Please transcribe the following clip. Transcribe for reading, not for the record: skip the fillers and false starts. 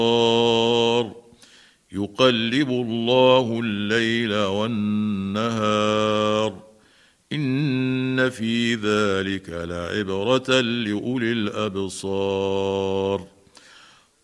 يقلب الله الليل والنهار إن في ذلك لعبرة لأولي الأبصار.